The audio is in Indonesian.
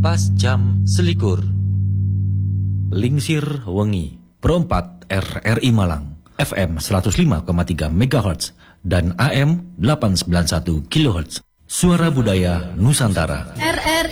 Pas jam selikur. Lingsir wengi, Pro 4 RRI Malang, FM 105,3 MHz dan AM 891 kHz. Suara Budaya Nusantara.